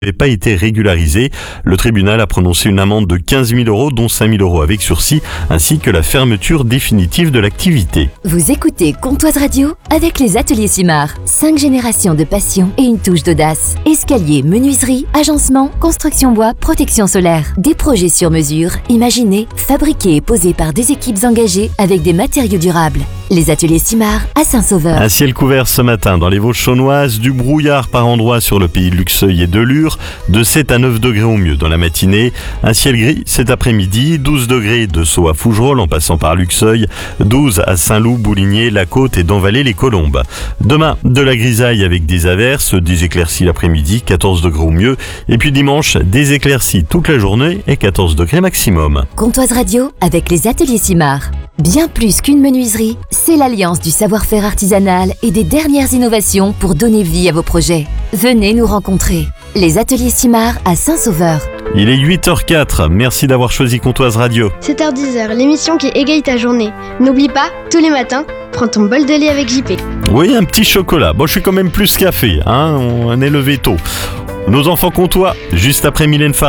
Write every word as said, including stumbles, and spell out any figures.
n'avait pas été régularisé. Le tribunal a prononcé une amende de quinze mille euros, dont cinq mille euros avec sursis, ainsi que la fermeture définitive de l'activité. Vous écoutez Comtoise Radio avec les ateliers Simard. Cinq générations de passion et une touche d'audace. Escalier, menuiserie, agencement, construction bois, protection solaire. Des projets sur mesure, imaginés, fabriqués et posés par des équipes engagées avec des matériaux durables. Les ateliers Simard à Saint-Sauveur. Un ciel couvert ce matin dans les Vosges chaunoises, du brouillard par endroits sur le pays de Luxeuil et de Lure, de sept à neuf degrés au mieux dans la matinée. Un ciel gris cet après-midi, douze degrés de Sceaux à Fougerolles en passant par Luxeuil, douze à Saint-Loup, Bouligné, La Côte et Denvalet-les-Colombes. Demain, de la grisaille avec des averses, des éclaircies l'après-midi, quatorze degrés au mieux. Et puis dimanche, des éclaircies toute la journée et quatorze degrés maximum. Comtoise Radio avec les ateliers Simard. Bien plus qu'une menuiserie, c'est l'alliance du savoir-faire artisanal et des dernières innovations pour donner vie à vos projets. Venez nous rencontrer. Les ateliers Simard à Saint-Sauveur. Il est huit heures quatre, merci d'avoir choisi Comtoise Radio. sept heures dix, l'émission qui égaye ta journée. N'oublie pas, tous les matins, prends ton bol de lait avec J P. Oui, un petit chocolat. Bon, je suis quand même plus café, hein, on est levé tôt. Nos enfants comtois, juste après Mylène Farmer.